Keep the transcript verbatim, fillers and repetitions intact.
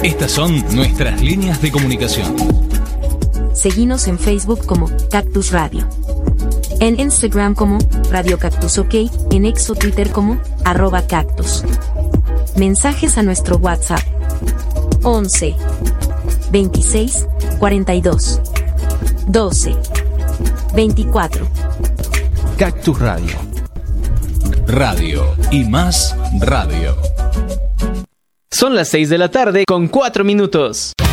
Estas son nuestras líneas de comunicación. Seguinos en Facebook como Cactus Radio. En Instagram como Radio Cactus OK, en X o Twitter como arroba cactus. Mensajes a nuestro WhatsApp once veintiséis cuarenta y dos doce veinticuatro. Cactus Radio. Radio y más radio. Son las seis de la tarde con cuatro minutos.